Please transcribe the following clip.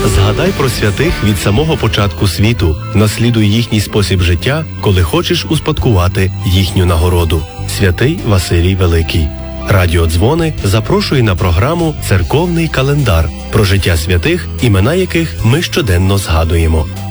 Згадай про святих від самого початку світу, наслідуй їхній спосіб життя, коли хочеш успадкувати їхню нагороду. Святий Василій Великий. Радіо Дзвони запрошує на програму «Церковний календар» про життя святих, імена яких ми щоденно згадуємо.